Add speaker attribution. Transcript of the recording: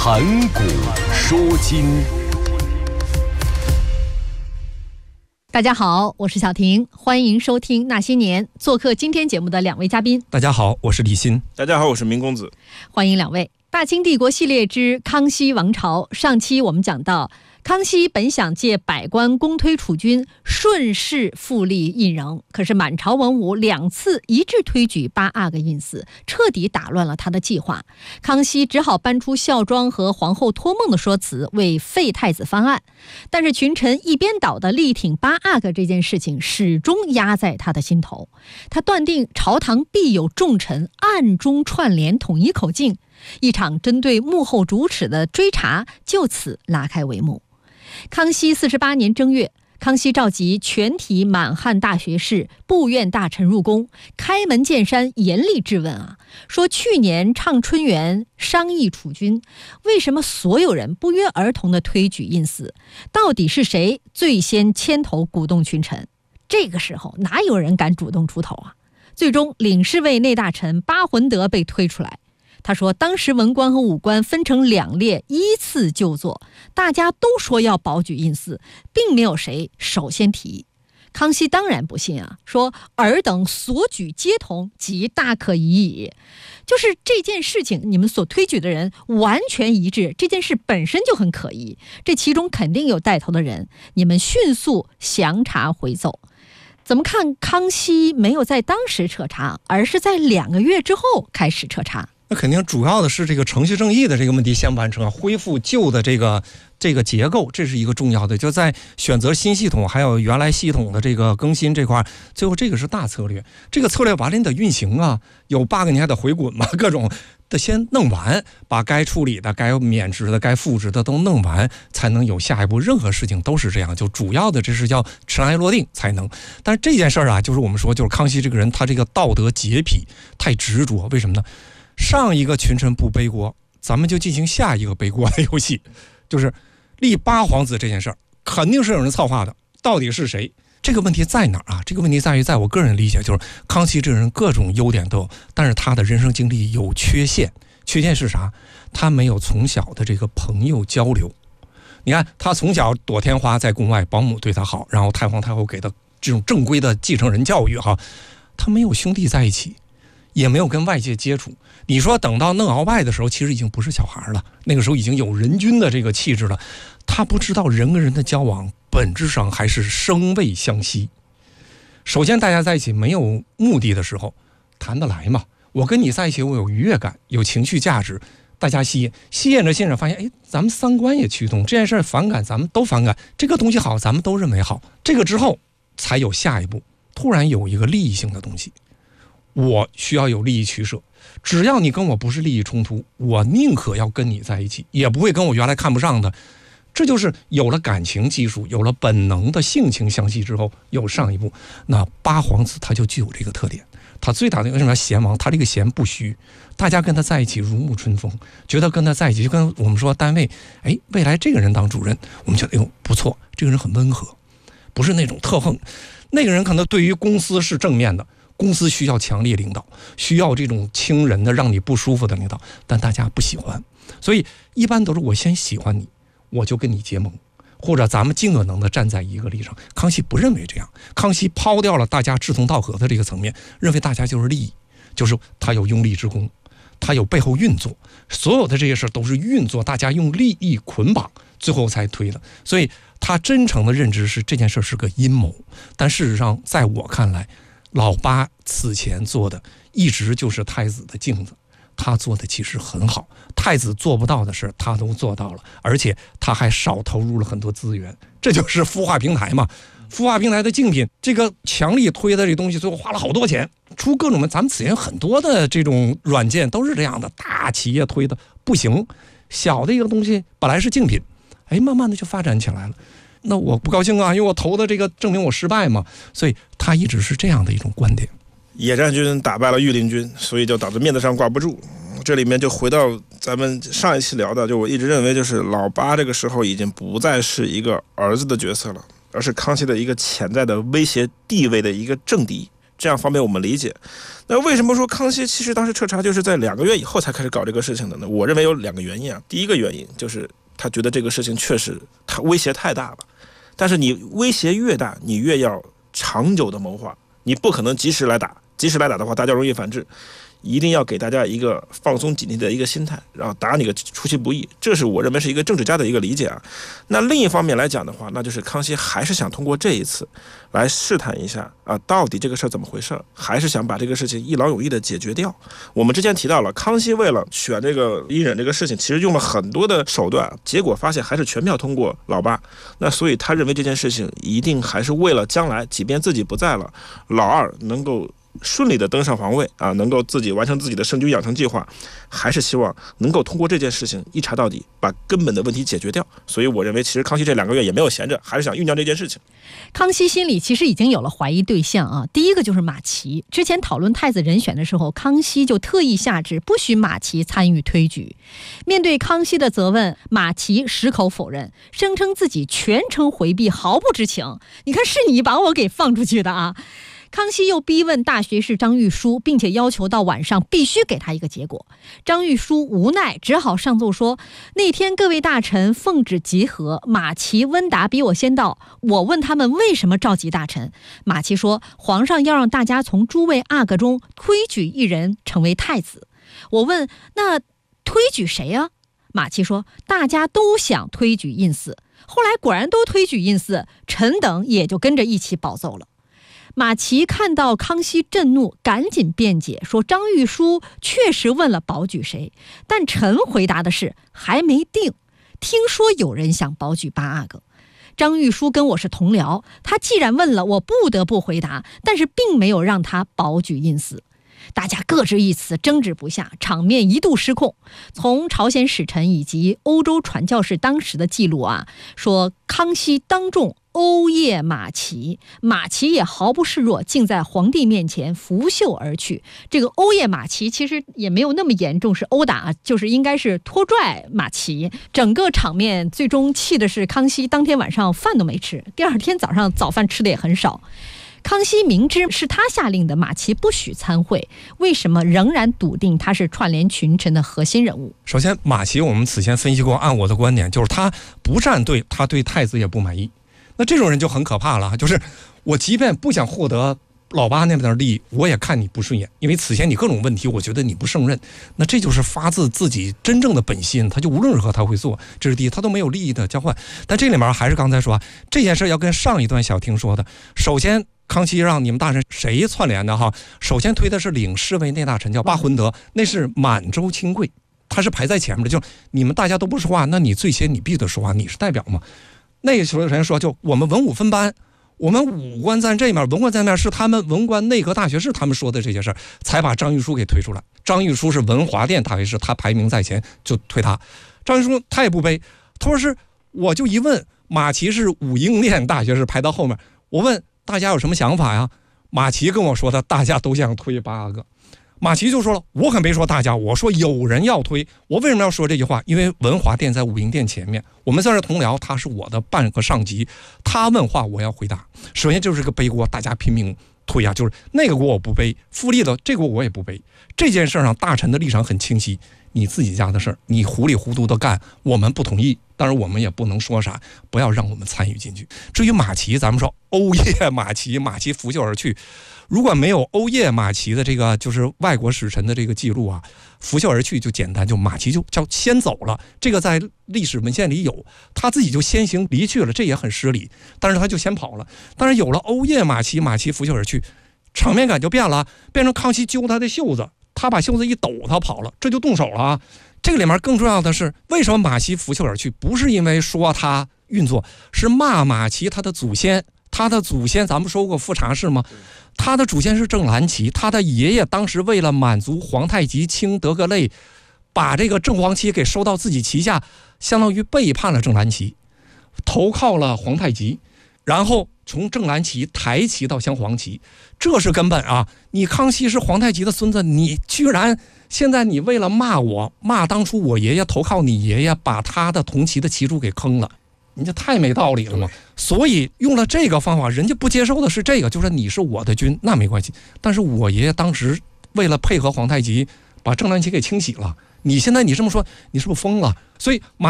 Speaker 1: 谈古说今。
Speaker 2: 大家好，我是小婷，欢迎收听那些年。做客今天节目的两位嘉宾。
Speaker 3: 大家好，我是李欣。
Speaker 4: 大家好，我是明公子。
Speaker 2: 欢迎两位。大清帝国系列之康熙王朝，上期我们讲到，康熙本想借百官公推储君，顺势复立胤禛，可是满朝文武2次一致推举8阿哥胤祀，彻底打乱了他的计划。康熙只好搬出孝庄和皇后托梦的说辞，为废太子翻案。但是群臣一边倒的力挺8阿哥这件事情，始终压在他的心头。他断定朝堂必有重臣暗中串联，统一口径。一场针对幕后主使的追查就此拉开帷幕。康熙48年正月，康熙召集全体满汉大学士、部院大臣入宫，开门见山，严厉质问说去年畅春园商议储君，为什么所有人不约而同地推举胤祀？到底是谁最先牵头鼓动群臣？这个时候哪有人敢主动出头啊？最终领侍卫内大臣巴浑德被推出来。他说当时文官和武官分成2列依次就坐，大家都说要保举胤祀，并没有谁首先提议。康熙当然不信说尔等所举皆同，即大可疑矣。就是这件事情你们所推举的人完全一致，这件事本身就很可疑，这其中肯定有带头的人，你们迅速详查回奏。怎么看康熙没有在当时彻查，而是在2个月之后开始彻查？
Speaker 3: 那肯定主要的是这个程序正义的这个问题先完成恢复旧的这个结构，这是一个重要的。就在选择新系统还有原来系统的这个更新这块，最后这个是大策略。这个策略完了你得运行有 bug 你还得回滚嘛，各种的先弄完，把该处理的、该免职的、该复职的都弄完，才能有下一步。任何事情都是这样，就主要的这是叫尘埃落定才能。但是这件事就是我们说，就是康熙这个人他这个道德洁癖太执着，为什么呢？上一个群臣不背锅，咱们就进行下一个背锅的游戏，就是立8皇子这件事儿，肯定是有人策划的，到底是谁？这个问题在哪儿这个问题在于，在我个人理解，就是康熙这个人各种优点都有，但是他的人生经历有缺陷。缺陷是啥？他没有从小的这个朋友交流。你看他从小躲天花，在宫外保姆对他好，然后太皇太后给他这种正规的继承人教育他没有兄弟在一起，也没有跟外界接触。你说等到弄鳌拜的时候，其实已经不是小孩了，那个时候已经有人君的这个气质了。他不知道人跟人的交往本质上还是生畏相惜。首先大家在一起没有目的的时候谈得来嘛，我跟你在一起我有愉悦感，有情绪价值，大家吸引着欣赏，发现咱们三观也趋同，这件事反感咱们都反感，这个东西好咱们都认为好，这个之后才有下一步。突然有一个利益性的东西，我需要有利益取舍，只要你跟我不是利益冲突，我宁可要跟你在一起，也不会跟我原来看不上的。这就是有了感情基础，有了本能的性情相吸之后，有上一步。那8皇子他就具有这个特点，他最大的为什么叫贤王？他这个贤不虚，大家跟他在一起如沐春风，觉得跟他在一起就跟我们说单位，未来这个人当主任，我们觉得不错，这个人很温和，不是那种特横。那个人可能对于公司是正面的，公司需要强烈领导，需要这种亲人的让你不舒服的领导，但大家不喜欢，所以一般都是我先喜欢你，我就跟你结盟，或者咱们尽可能的站在一个立场。康熙不认为这样，康熙抛掉了大家志同道合的这个层面，认为大家就是利益，就是他有拥立之功，他有背后运作，所有的这些事都是运作，大家用利益捆绑，最后才推的。所以他真诚的认知是这件事是个阴谋。但事实上在我看来，老8此前做的一直就是太子的镜子，他做的其实很好，太子做不到的事他都做到了，而且他还少投入了很多资源，这就是孵化平台嘛。孵化平台的竞品，这个强力推的这东西，最后花了好多钱，出各种咱们此前很多的这种软件都是这样的，大企业推的不行，小的一个东西本来是竞品，慢慢的就发展起来了。那我不高兴因为我投的这个证明我失败嘛，所以他一直是这样的一种观点。
Speaker 4: 野战军打败了御林军，所以就导致面子上挂不住。这里面就回到咱们上一期聊的，就我一直认为就是老8这个时候已经不再是一个儿子的角色了，而是康熙的一个潜在的威胁地位的一个政敌。 这样方便我们理解。那为什么说康熙其实当时彻查就是在2个月以后才开始搞这个事情的呢？我认为有2个原因啊。第一个原因就是他觉得这个事情确实他威胁太大了，但是你威胁越大，你越要长久的谋划，你不可能及时来打的话，大家容易反制。一定要给大家一个放松警惕的一个心态，然后打你个出其不意，这是我认为是一个政治家的一个理解啊。那另一方面来讲的话，那就是康熙还是想通过这一次来试探一下啊，到底这个事儿怎么回事，还是想把这个事情一劳永逸的解决掉。我们之前提到了，康熙为了选这个胤禛这个事情，其实用了很多的手段，结果发现还是全票通过老八。那所以他认为这件事情一定还是为了将来，即便自己不在了，老二能够顺利的登上皇位啊，能够自己完成自己的圣君养成计划，还是希望能够通过这件事情一查到底，把根本的问题解决掉。所以我认为其实康熙这2个月也没有闲着，还是想酝酿这件事情。
Speaker 2: 康熙心里其实已经有了怀疑对象啊，第一个就是马齐。之前讨论太子人选的时候，康熙就特意下旨不许马齐参与推举。面对康熙的责问，马齐矢口否认，声称自己全程回避，毫不知情。你看是你把我给放出去的啊！康熙又逼问大学士张玉书，并且要求到晚上必须给他一个结果。张玉书无奈，只好上奏说，那天各位大臣奉旨集合，马齐、温达比我先到，我问他们为什么召集大臣，马齐说皇上要让大家从诸位阿哥中推举一人成为太子。我问那推举谁啊？马齐说大家都想推举胤祀，后来果然都推举胤祀，臣等也就跟着一起保奏了。马齐看到康熙震怒，赶紧辩解说张玉书确实问了保举谁，但臣回答的是还没定，听说有人想保举8阿哥。张玉书跟我是同僚，他既然问了，我不得不回答，但是并没有让他保举胤祀。大家各执一词，争执不下，场面一度失控。从朝鲜使臣以及欧洲传教士当时的记录啊，说康熙当众殴谒马齐，马齐也毫不示弱，竟在皇帝面前拂袖而去。这个殴谒马齐其实也没有那么严重，是殴打，就是应该是拖拽马齐。整个场面最终气的是康熙当天晚上饭都没吃，第2天早上早饭吃的也很少。康熙明知是他下令的马齐不许参会，为什么仍然笃定他是串联群臣的核心人物？
Speaker 3: 首先，马齐我们此前分析过，按我的观点，就是他不站队，他对太子也不满意。那这种人就很可怕了，就是我即便不想获得老八那边的利益，我也看你不顺眼，因为此前你各种问题，我觉得你不胜任。那这就是发自自己真正的本心，他就无论如何他会做，这是第一，他都没有利益的交换。但这里面还是刚才说这件事要跟上一段小婷说的，首先康熙让你们大臣谁串联的哈？首先推的是领侍卫内大臣叫巴浑德，那是满洲亲贵，他是排在前面的。就你们大家都不说话，那你最先你必须得说话，你是代表嘛。那个时候人说，就我们文武分班，我们武官在这面，文官在那，是他们文官内阁大学士他们说的这些事儿，才把张玉书给推出来。张玉书是文华殿大学士，他排名在前，就推他。张玉书他也不卑，他说是，我就一问，马齐是武英殿大学士排到后面，我问大家有什么想法呀？马齐跟我说的，大家都想推8个。马齐就说了，我可没说大家，我说有人要推。我为什么要说这句话？因为文华殿在武英殿前面，我们算是同僚，他是我的半个上级，他问话我要回答。首先就是个背锅，大家拼命推啊，就是那个锅我不背，复利的这个锅我也不背。这件事上大臣的立场很清晰，你自己家的事儿，你糊里糊涂的干，我们不同意，当然我们也不能说啥，不要让我们参与进去。至于马齐，咱们说殴谒马齐，马齐拂袖而去。如果没有殴谒马齐的这个就是外国使臣的这个记录啊，拂袖而去就简单，就马齐就叫先走了，这个在历史文献里有，他自己就先行离去了，这也很失礼，但是他就先跑了。但是有了殴谒马齐，马齐拂袖而去，场面感就变了，变成康熙揪他的袖子，他把袖子一抖，他跑了，这就动手了啊。这个里面更重要的是，为什么马齐拂袖而去？不是因为说他运作，是骂马齐他的祖先。他的祖先咱们说过富察氏吗？他的祖先是郑兰齐，他的爷爷当时为了满足皇太极亲德格类，把这个正黄旗给收到自己旗下，相当于背叛了郑兰齐，投靠了皇太极，然后从正蓝旗抬旗到镶黄旗，这是根本啊！你康熙是皇太极的孙子，你居然现在你为了骂我，骂当初我爷爷投靠你爷爷，把他的铜旗的旗主给坑了， 你这太没道理了嘛。所以用了这个方法，人家不接受的是这个，就是你是我的君，那没关系。但是我爷爷当时为了配合皇太极，把正蓝旗给清洗了。你现在你这么说，你是不是疯了？所以马